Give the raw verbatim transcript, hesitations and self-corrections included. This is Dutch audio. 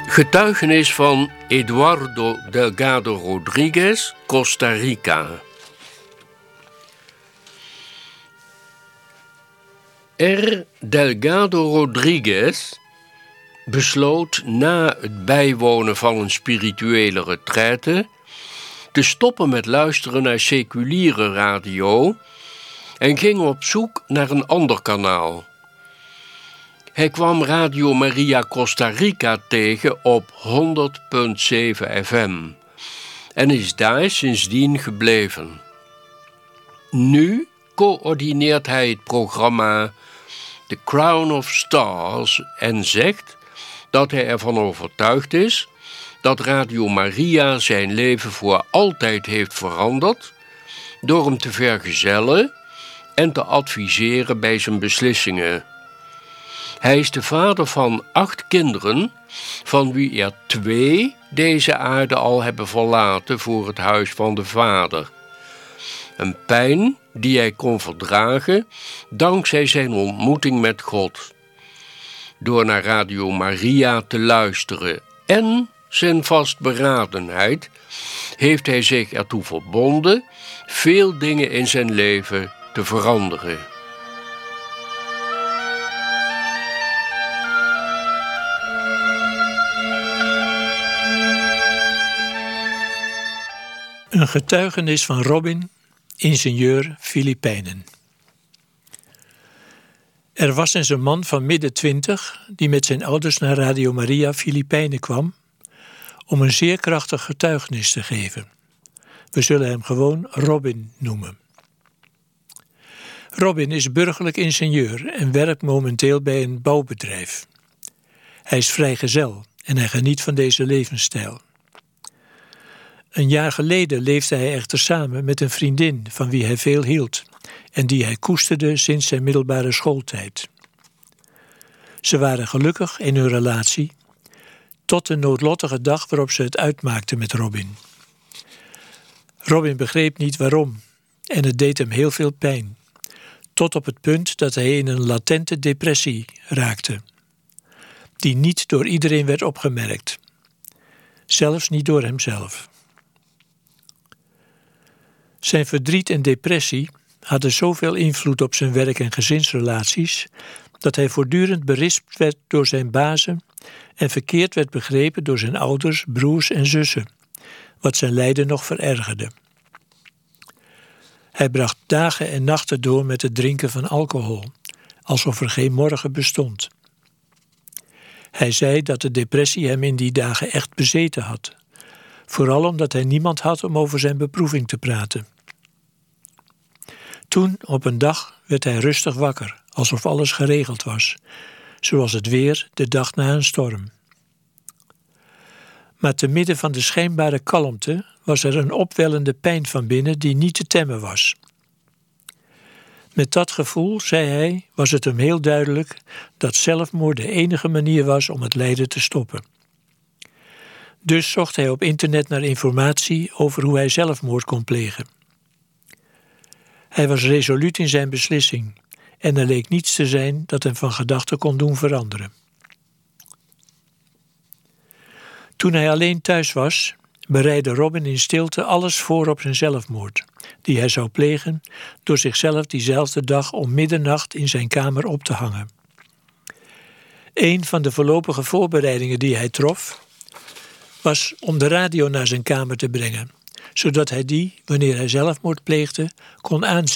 Getuigenis van Eduardo Delgado Rodriguez, Costa Rica. R. Delgado Rodriguez besloot na het bijwonen van een spirituele retraite te stoppen met luisteren naar seculiere radio en ging op zoek naar een ander kanaal. Hij kwam Radio Maria Costa Rica tegen op honderd komma zeven F M en is daar sindsdien gebleven. Nu coördineert hij het programma The Crown of Stars en zegt dat hij ervan overtuigd is dat Radio Maria zijn leven voor altijd heeft veranderd door hem te vergezellen en te adviseren bij zijn beslissingen. Hij is de vader van acht kinderen, van wie er twee deze aarde al hebben verlaten voor het huis van de vader. Een pijn die hij kon verdragen dankzij zijn ontmoeting met God. Door naar Radio Maria te luisteren en zijn vastberadenheid heeft hij zich ertoe verbonden veel dingen in zijn leven te veranderen. Een getuigenis van Robin, ingenieur Filipijnen. Er was eens een man van midden twintig die met zijn ouders naar Radio Maria Filipijnen kwam om een zeer krachtig getuigenis te geven. We zullen hem gewoon Robin noemen. Robin is burgerlijk ingenieur en werkt momenteel bij een bouwbedrijf. Hij is vrijgezel en hij geniet van deze levensstijl. Een jaar geleden leefde hij echter samen met een vriendin van wie hij veel hield en die hij koesterde sinds zijn middelbare schooltijd. Ze waren gelukkig in hun relatie tot de noodlottige dag waarop ze het uitmaakten met Robin. Robin begreep niet waarom en het deed hem heel veel pijn, tot op het punt dat hij in een latente depressie raakte, die niet door iedereen werd opgemerkt, zelfs niet door hemzelf. Zijn verdriet en depressie hadden zoveel invloed op zijn werk- en gezinsrelaties dat hij voortdurend berispt werd door zijn bazen en verkeerd werd begrepen door zijn ouders, broers en zussen, wat zijn lijden nog verergerde. Hij bracht dagen en nachten door met het drinken van alcohol, alsof er geen morgen bestond. Hij zei dat de depressie hem in die dagen echt bezeten had, vooral omdat hij niemand had om over zijn beproeving te praten. Toen, op een dag, werd hij rustig wakker, alsof alles geregeld was, zoals het weer de dag na een storm. Maar te midden van de schijnbare kalmte was er een opwellende pijn van binnen die niet te temmen was. Met dat gevoel, zei hij, was het hem heel duidelijk dat zelfmoord de enige manier was om het lijden te stoppen. Dus zocht hij op internet naar informatie over hoe hij zelfmoord kon plegen. Hij was resoluut in zijn beslissing en er leek niets te zijn dat hem van gedachten kon doen veranderen. Toen hij alleen thuis was, bereidde Robin in stilte alles voor op zijn zelfmoord, die hij zou plegen door zichzelf diezelfde dag om middernacht in zijn kamer op te hangen. Een van de voorlopige voorbereidingen die hij trof was om de radio naar zijn kamer te brengen, zodat hij die, wanneer hij zelfmoord pleegde, kon aanzetten.